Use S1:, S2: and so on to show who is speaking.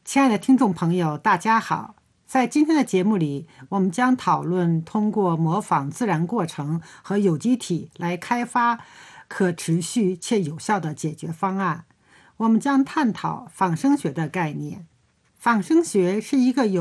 S1: 亲爱的听众朋友，大家好！在今天的节目里，我们将讨论通过模仿自然过程和有机体来开发可持续且有效的解决方案。我们将探讨仿生学的概念。仿生学是一个